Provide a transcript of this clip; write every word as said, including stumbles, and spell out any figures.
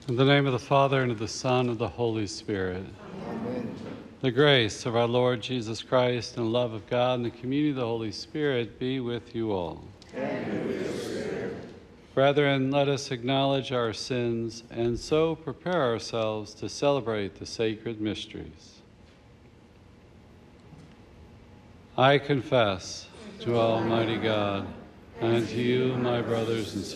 In the name of the Father, and of the Son, and of the Holy Spirit. Amen. The grace of our Lord Jesus Christ, and the love of God, and the communion of the Holy Spirit be with you all. And with your spirit. Brethren, let us acknowledge our sins, and so prepare ourselves to celebrate the sacred mysteries. I confess to Almighty God, and to you, my brothers and sisters,